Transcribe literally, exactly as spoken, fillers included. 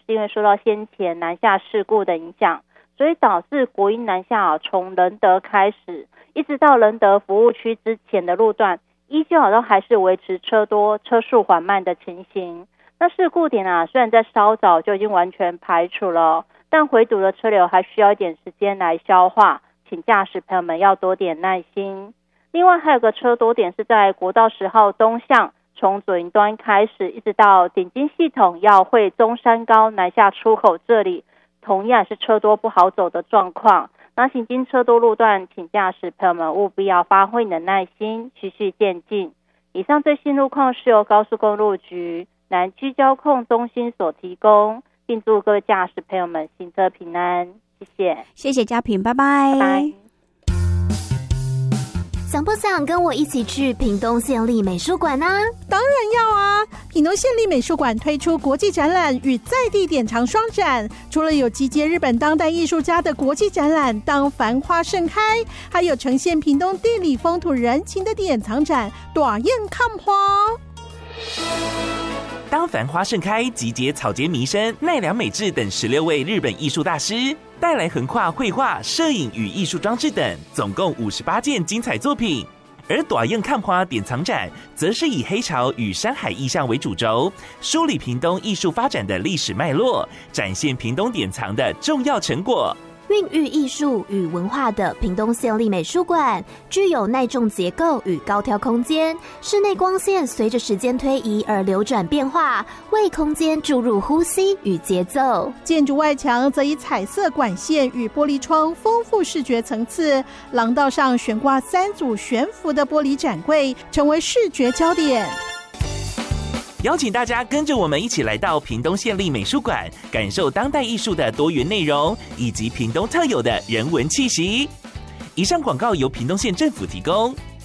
因为受到先前南下事故的影响，所以导致国一南下啊，从仁德开始，一直到仁德服务区之前的路段，依旧啊都还是维持车多、车速缓慢的情形。那事故点啊，虽然在稍早就已经完全排除了，但回堵的车流还需要一点时间来消化，请驾驶朋友们要多点耐心。另外还有个车多点是在国道十号东向，从左营端开始，一直到顶金系统要会中山高南下出口这里，同样是车多不好走的状况。那行经车多路段，请驾驶朋友们务必要发挥你的耐心，循序渐进。以上最新路况是由高速公路局南区交控中心所提供，并祝各位驾驶朋友们行车平安，谢谢。 谢谢嘉平，拜拜。 拜拜。 想不想跟我一起去屏东县立美术馆呢？ 当然要啊！屏东县立美术馆推出国际展览与在地典藏双展，除了有集结日本当代艺术家的国际展览当繁花盛开，还有呈现屏东地理风土人情的典藏展大雁看花。 当繁花盛开，集结草间弥生、奈良美智等十六位日本艺术大师，带来横跨绘画、摄影与艺术装置等，总共五十八件精彩作品。而大雁看花典藏展，则是以黑潮与山海意象为主轴，梳理屏东艺术发展的历史脉络，展现屏东典藏的重要成果。 孕育艺术与文化的屏东县立美术馆，具有耐重结构与高挑空间，室内光线随着时间推移而流转变化，为空间注入呼吸与节奏。 建筑外墙则以彩色管线与玻璃窗丰富视觉层次，廊道上悬挂三组悬浮的玻璃展柜，成为视觉焦点。 邀请大家跟着我们一起来到屏东县立美术馆，感受当代艺术的多元内容，以及屏东特有的人文气息。以上广告由屏东县政府提供。